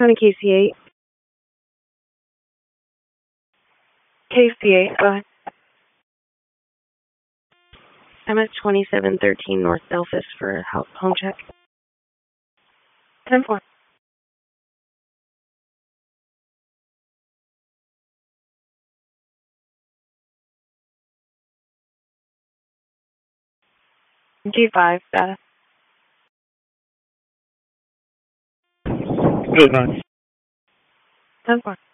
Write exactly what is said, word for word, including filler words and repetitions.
County K C eight. K C eight, go ahead. I'm at twenty-seven thirteen North Delphus for a home check. ten four. G five, data. Good night. ten four.